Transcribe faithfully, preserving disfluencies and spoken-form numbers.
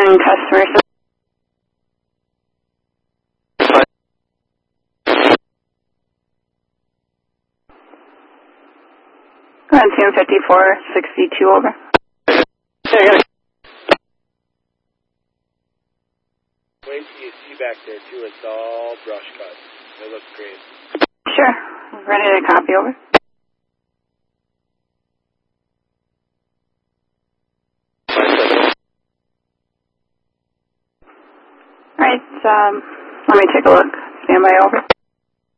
Calling customer service. On two fifty-four sixty-two, over. Wait, you see back there too, it's all brush cut. It looks great. Sure. Ready to copy, over. Alright, um, let me take a look. Stand by, over.